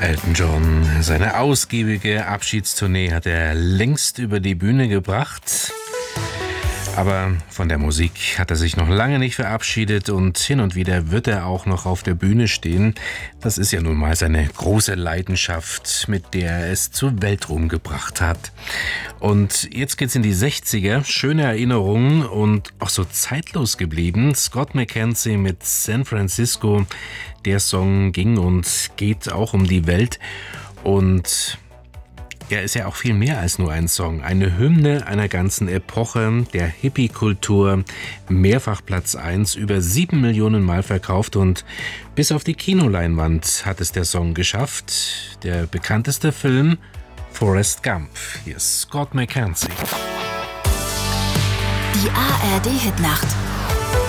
Elton John, seine ausgiebige Abschiedstournee hat er längst über die Bühne gebracht. Aber von der Musik hat er sich noch lange nicht verabschiedet und hin und wieder wird er auch noch auf der Bühne stehen. Das ist ja nun mal seine große Leidenschaft, mit der er es zur Weltruhm gebracht hat. Und jetzt geht's in die 60er, schöne Erinnerungen und auch so zeitlos geblieben. Scott McKenzie mit San Francisco, der Song ging und geht auch um die Welt und er ist ja auch viel mehr als nur ein Song. Eine Hymne einer ganzen Epoche, der Hippie-Kultur, mehrfach Platz 1, über 7 Millionen Mal verkauft und bis auf die Kinoleinwand hat es der Song geschafft. Der bekannteste Film, Forrest Gump. Hier ist Scott McKenzie. Die ARD-Hitnacht